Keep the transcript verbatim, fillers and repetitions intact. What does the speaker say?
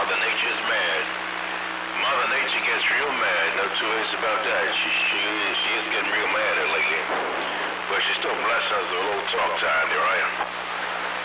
Mother Nature's mad. Mother Nature gets real mad, no two ways about that. She, she, she is getting real mad lately. But she still blesses us with a little talk time, there I am.